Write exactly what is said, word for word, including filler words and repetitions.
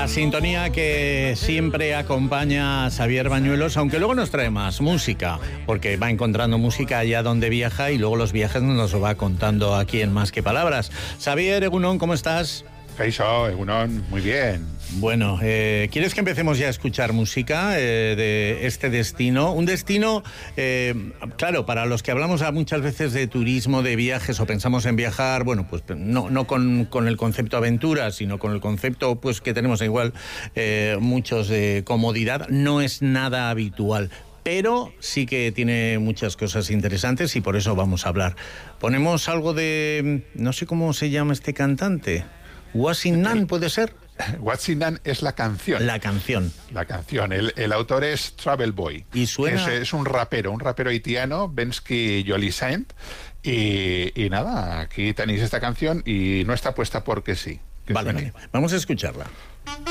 La sintonía que siempre acompaña a Xavier Bañuelos, aunque luego nos trae más música, porque va encontrando música allá donde viaja y luego los viajes nos lo va contando aquí en Más que Palabras. Xavier, Egunon, ¿cómo estás? Kaixo, Egunon, muy bien. Bueno, eh, ¿quieres que empecemos ya a escuchar música eh, de este destino? Un destino, eh, claro, para los que hablamos muchas veces de turismo, de viajes o pensamos en viajar, bueno, pues no, no con, con el concepto aventura, sino con el concepto pues que tenemos igual eh, muchos de comodidad, no es nada habitual. Pero sí que tiene muchas cosas interesantes y por eso vamos a hablar. Ponemos algo de, no sé cómo se llama este cantante, Wasinnan, ¿puede ser? Wasinnan es la canción. La canción. La canción. El, el autor es Travel Boy. Y suena... Es, es un rapero, un rapero haitiano, Bensky Jolisaint. Y, y nada, aquí tenéis esta canción y no está puesta porque sí. Vale, vale. Vamos a escucharla.